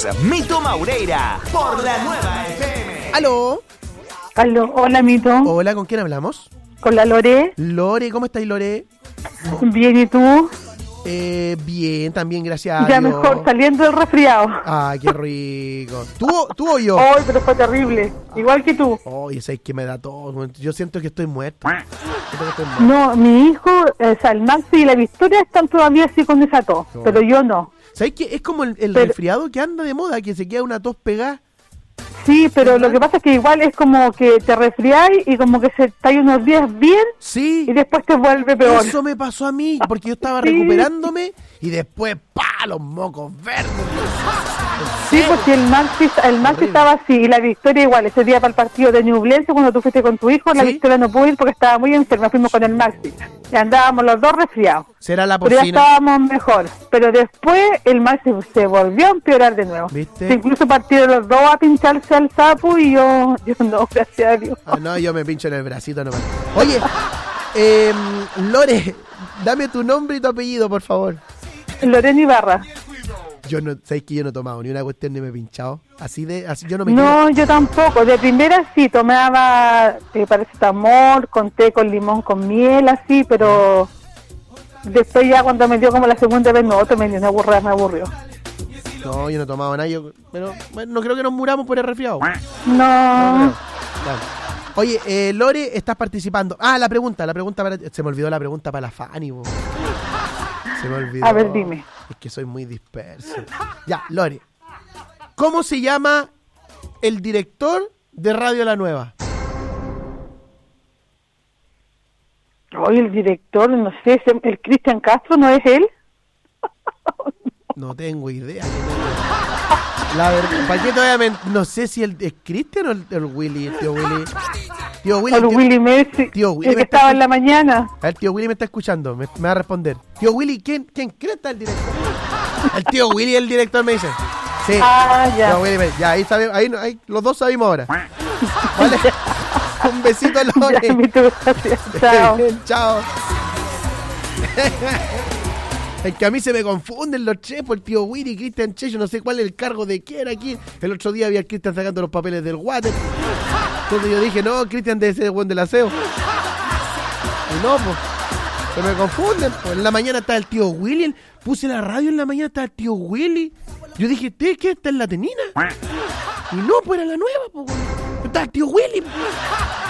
es Mito Maureira por la Nueva FM. ¡Aló! Aló, hola Mito. Hola, ¿con quién hablamos? Con la Lore. Lore, ¿cómo estáis, Lore? Bien, ¿y tú? Bien, también, gracias a Ya Dios. mejor, saliendo del resfriado. Ay, qué rico. ¿Tú o yo? Ay, pero fue terrible. Igual que tú. Oye, ¿sabes que me da todo? Yo siento que estoy muerto. No, mi hijo, o sea, el Maxi y la Victoria están todavía así con esa tos, No. pero yo no. ¿Sabes que es como el Pero- resfriado que anda de moda, que se queda una tos pegada? Sí, pero lo que pasa es que igual es como que te resfriáis y como que se está ahí unos días bien Sí. y después te vuelve peor. Eso me pasó a mí, porque yo estaba Sí. recuperándome y después, ¡pa! Los mocos verdes. Sí, porque el Maxi Horrible. estaba así y la Victoria igual. Ese día para el partido de Ñublense, cuando tú fuiste con tu hijo, la Sí. Victoria no pudo ir porque estaba muy enferma. Fuimos con el Maxi y andábamos los dos resfriados. ¿Será la Pero ya porcina? estábamos mejor. Pero después el Maxi se volvió a empeorar de nuevo. ¿Viste? Sí, incluso partieron los dos a pincharse al sapo y yo no, gracias a Dios. Ah, no, yo me pincho en el bracito nomás. Oye, Lore, dame tu nombre y tu apellido, por favor. Lorena Ibarra. Yo no, ¿sabes que yo no he tomado ni una cuestión ni me he pinchado? Así, yo no me No, yo tampoco. De primera sí, tomaba paracetamol, con té, con limón, con miel, así, pero después ya cuando me dio como la segunda vez, no, tomé ni una burra, me aburrió. No, yo no he tomado nada, pero bueno, no creo que nos muramos por el resfriado. No, No creo. Claro. Oye, Lore, estás participando. Ah, la pregunta para... Se me olvidó la pregunta para la Fanny, bo. Se me olvidó. A ver, dime. Es que soy muy disperso. Ya, Lore. ¿Cómo se llama el director de Radio La Nueva? hoy el director, no sé, el Cristian Castro, ¿no es él? No tengo idea. La verdad, ¿para qué todavía no sé si es Cristian o el Willy, el tío Willy? Tío Willy, O el Willy Messi, tío Willy el me que está estaba en la mañana. A ver, tío Willy me está escuchando, me va a responder. Tío Willy, ¿quién cree que está el director? El tío Willy, el director, me dice. Sí. Ah, ya. Tío Willy, ya, ahí sabemos, ahí los dos sabemos ahora. Vale. Un besito, Ya, Lore. mi tú, gracias. Chao. Chao. Es que a mí se me confunden los chefos, el tío Willy, Cristian Che, yo no sé cuál es el cargo de quién aquí. El otro día había a Cristian sacando los papeles del water. Entonces yo dije, no, Cristian debe ser el buen del aseo. Y no, pues, se me confunden. Pues en la mañana está el tío Willy, puse la radio en la mañana, está el tío Willy. Yo dije, ¿qué? ¿Está en la tenina? Y no, pues era la nueva, pues. Está el tío Willy.